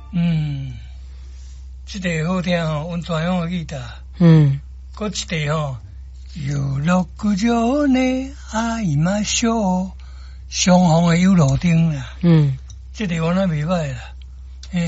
这个好听哦，温泉乡的吉他。搁一个吼，有落古桥呢，阿姨妈笑，相逢的有路灯啦。这个我那袂歹啦。